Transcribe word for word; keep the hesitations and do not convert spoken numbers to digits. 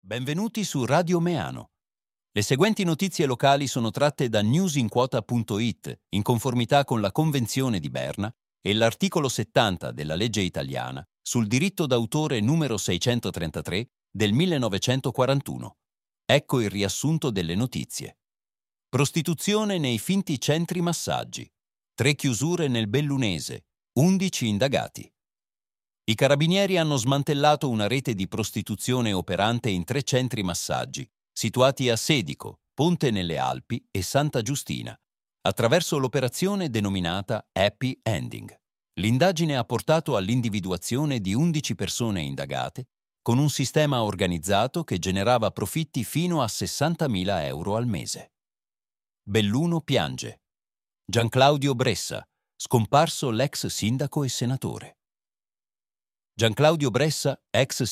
Benvenuti su Radio Meano. Le seguenti notizie locali sono tratte da newsinquota punto it, in conformità con la Convenzione di Berna e l'articolo settanta della legge italiana sul diritto d'autore numero seicentotrentatré del millenovecentoquarantuno. Ecco il riassunto delle notizie. Prostituzione nei finti centri massaggi. Tre chiusure nel Bellunese. undici indagati. I carabinieri hanno smantellato una rete di prostituzione operante in tre centri massaggi, situati a Sedico, Ponte nelle Alpi e Santa Giustina, attraverso l'operazione denominata Happy Ending. L'indagine ha portato all'individuazione di undici persone indagate, con un sistema organizzato che generava profitti fino a sessantamila euro al mese. Belluno piange. Gianclaudio Bressa, scomparso l'ex sindaco e senatore. Gianclaudio Bressa, ex